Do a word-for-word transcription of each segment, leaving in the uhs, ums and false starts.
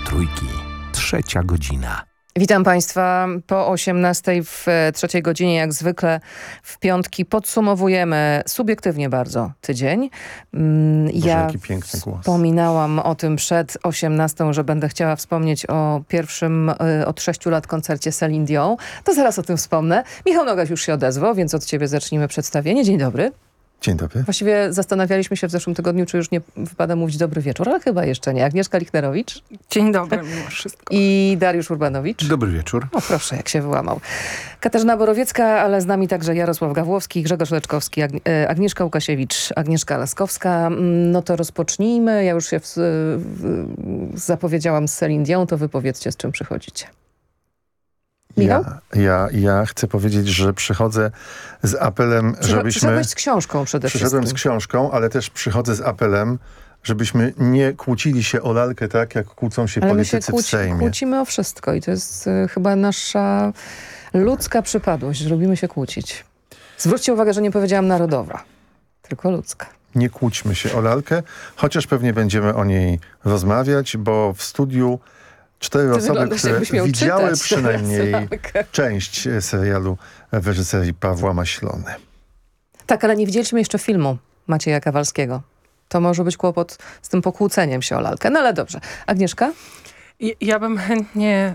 Trójki. Trzecia godzina. Witam Państwa po osiemnastej w trzeciej godzinie, jak zwykle w piątki podsumowujemy subiektywnie bardzo tydzień. Boże, ja jaki piękny głos. Wspominałam o tym przed osiemnastą, że będę chciała wspomnieć o pierwszym y, od sześciu lat koncercie Céline Dion. To zaraz o tym wspomnę. Michał Nogaś już się odezwał, więc od ciebie zacznijmy przedstawienie. Dzień dobry. Dzień dobry. Właściwie zastanawialiśmy się w zeszłym tygodniu, czy już nie wypada mówić dobry wieczór, ale chyba jeszcze nie. Agnieszka Lichnerowicz. Dzień dobry mimo wszystko. I Dariusz Urbanowicz. Dobry wieczór. O proszę, jak się wyłamał. Katarzyna Borowiecka, ale z nami także Jarosław Gawłowski, Grzegorz Leczkowski, Agni Agnieszka Łukasiewicz, Agnieszka Laskowska. No to rozpocznijmy. Ja już się w, w, zapowiedziałam z Céline Dion, to wy powiedzcie, z czym przychodzicie. Michał? Ja, ja, ja chcę powiedzieć, że przychodzę z apelem, Przycho żebyśmy... Przyszedłeś z książką przede Przyszedłem wszystkim. z książką, ale też przychodzę z apelem, żebyśmy nie kłócili się o lalkę tak, jak kłócą się ale politycy my się kłóci, w Sejmie. kłócimy o wszystko i to jest y, chyba nasza ludzka przypadłość, że lubimy się kłócić. Zwróćcie uwagę, że nie powiedziałam narodowa, tylko ludzka. Nie kłóćmy się o lalkę, chociaż pewnie będziemy o niej rozmawiać, bo w studiu cztery Ty osoby, które widziały przynajmniej część serialu w reżyserii Pawła Maślony. Tak, ale nie widzieliśmy jeszcze filmu Macieja Kawalskiego. To może być kłopot z tym pokłóceniem się o lalkę. No ale dobrze. Agnieszka? Ja, ja bym chętnie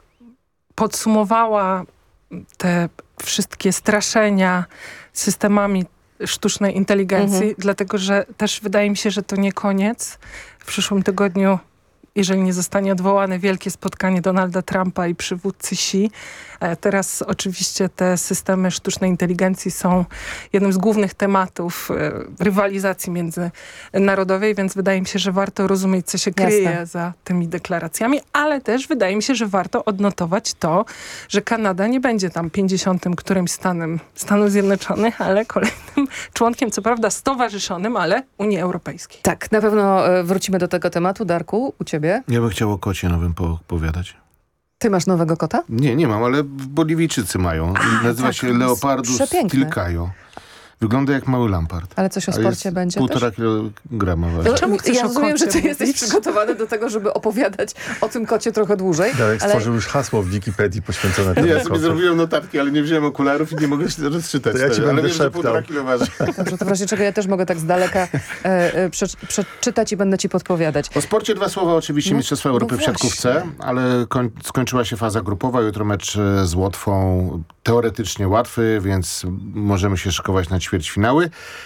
podsumowała te wszystkie straszenia systemami sztucznej inteligencji, mhm. dlatego że też wydaje mi się, że to nie koniec. W przyszłym tygodniu, jeżeli nie zostanie odwołane wielkie spotkanie Donalda Trumpa i przywódcy Xi. Teraz oczywiście te systemy sztucznej inteligencji są jednym z głównych tematów rywalizacji międzynarodowej, więc wydaje mi się, że warto rozumieć, co się kryje Jasne. za tymi deklaracjami, ale też wydaje mi się, że warto odnotować to, że Kanada nie będzie tam pięćdziesiątym którymś stanem Stanów Zjednoczonych, ale kolejnym członkiem, co prawda stowarzyszonym, ale Unii Europejskiej. Tak, na pewno wrócimy do tego tematu. Darku, u ciebie? Ja bym chciał o kocie nowym poopowiadać. Ty masz nowego kota? Nie, nie mam, ale Boliwijczycy mają. A, Nazywa tak, się Leopardus tilkajo. Wygląda jak mały lampart. Ale coś o sporcie będzie półtora też? kilograma No, czemu chcesz ja rozumiem, że ty mówić? Jesteś przygotowany do tego, żeby opowiadać o tym kocie trochę dłużej. Darek ale... stworzył już hasło w Wikipedii poświęcone temu. Nie, ja sobie zrobiłem notatki, ale nie wziąłem okularów i nie mogę się rozczytać. To ja ci ale będę wiem, że półtora kilo waży. Dobrze, to w razie czego ja też mogę tak z daleka e, e, prze, przeczytać i będę ci podpowiadać. O sporcie dwa słowa. Oczywiście no, Mistrzostwa Europy no w siatkówce, ale koń, skończyła się faza grupowa. Jutro mecz z Łotwą. Teoretycznie łatwy, więc możemy się szykować na ćwierćfinały.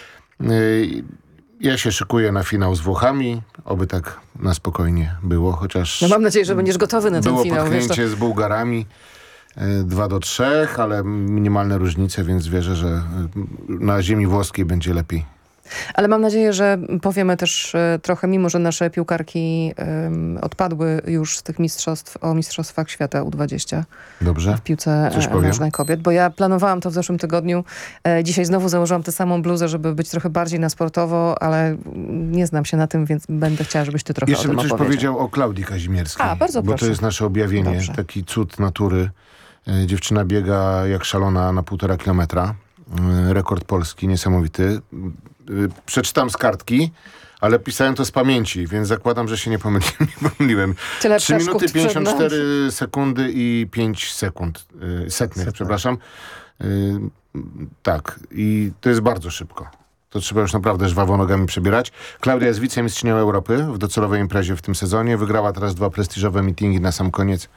Ja się szykuję na finał z Włochami, oby tak na spokojnie było, chociaż... No mam nadzieję, że będziesz gotowy na ten było finał. Było potknięcie wiesz, to... z Bułgarami dwa do trzech, ale minimalne różnice, więc wierzę, że na ziemi włoskiej będzie lepiej. Ale mam nadzieję, że powiemy też e, trochę, mimo że nasze piłkarki e, odpadły już z tych mistrzostw, o mistrzostwach świata U dwadzieścia. Dobrze. W piłce nożnej kobiet, bo ja planowałam to w zeszłym tygodniu. E, dzisiaj znowu założyłam tę samą bluzę, żeby być trochę bardziej na sportowo, ale nie znam się na tym, więc będę chciała, żebyś ty trochę Jeszcze o tym bym coś opowiedział. powiedział o Klaudii Kazimierskiej. A, bardzo bo proszę. to jest nasze objawienie, Dobrze. Taki cud natury. E, dziewczyna biega jak szalona na półtora kilometra. E, rekord polski, niesamowity. Przeczytam z kartki, ale pisałem to z pamięci, więc zakładam, że się nie pomyliłem. Nie pomyliłem. Tyle trzy minuty pięćdziesiąt cztery sekundy i pięć sekund. Yy, setnych, Setne. przepraszam. Yy, tak, i to jest bardzo szybko. To trzeba już naprawdę żwawo nogami przebierać. Klaudia jest wicemistrzynią Europy w docelowej imprezie w tym sezonie. Wygrała teraz dwa prestiżowe meetingi na sam koniec.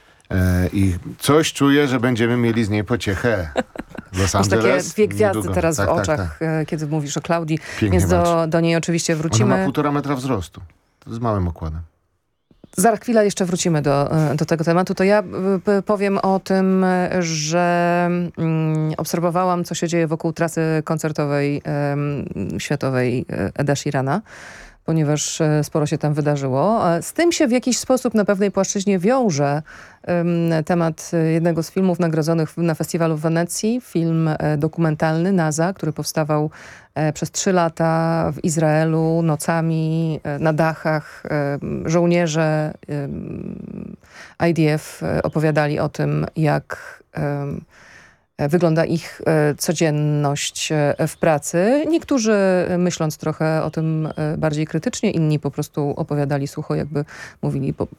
I coś czuję, że będziemy mieli z niej pociechę. Los Angeles. Masz takie dwie gwiazdy niedługo. teraz tak, w oczach, tak, tak. kiedy mówisz o Klaudii, Pięknie więc do, do niej oczywiście wrócimy. Ona ma półtora metra wzrostu. To z małym okładem. Za chwilę jeszcze wrócimy do, do tego tematu. To ja powiem o tym, że mm, obserwowałam, co się dzieje wokół trasy koncertowej um, światowej Eda Sheerana, ponieważ sporo się tam wydarzyło. Z tym się w jakiś sposób na pewnej płaszczyźnie wiąże um, temat jednego z filmów nagrodzonych na festiwalu w Wenecji. Film dokumentalny NASA, który powstawał e, przez trzy lata w Izraelu, nocami, e, na dachach. E, żołnierze e, I D F opowiadali o tym, jak e, wygląda ich e, codzienność e, w pracy. Niektórzy e, myśląc trochę o tym e, bardziej krytycznie, inni po prostu opowiadali sucho, jakby mówili po,